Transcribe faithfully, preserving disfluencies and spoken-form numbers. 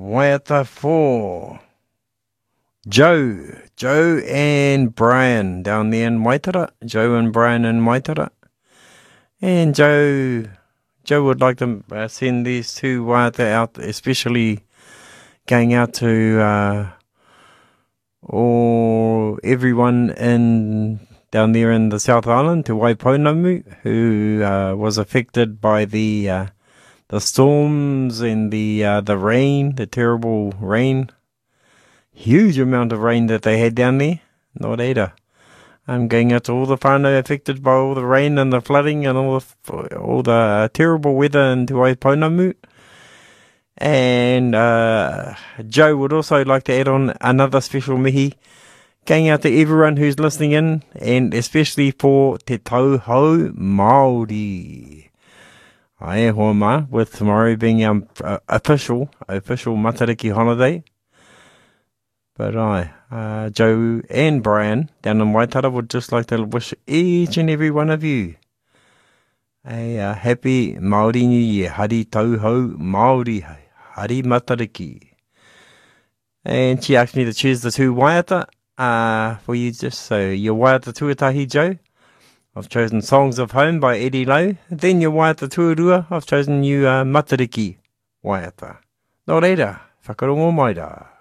Waiata four. Joe. Joe and Brian down there in Waitara. Joe and Brian in Waitara. And Joe Joe would like to uh, send these two waiata out, especially going out to uh, all everyone in down there in the South Island, to Waipounamu, who uh, was affected by the uh, the storms and the uh, the rain, the terrible rain, huge amount of rain that they had down there. Nō reira. I'm going out to all the whānau affected by all the rain and the flooding and all the all the uh, terrible weather in Te Waipounamu. And uh, Joe would also like to add on another special mihi, going out to everyone who's listening in, and especially for Te Tauhou Māori. Ae hoa mā, with tomorrow being our uh, official, official Matariki holiday. But I, uh, Joe and Brian down in Waitara would just like to wish each and every one of you a uh, happy Māori New Year. Hari Tauhou Māori, Hari Matariki. And she asked me to choose the two waiata uh, for you, just so your waiata tuatahi, Joe. I've chosen Songs of Home by Eddie Lowe. Then your waiata tuarua, I've chosen you uh, Matariki waiata. Nō reira, whakarongo mai rā.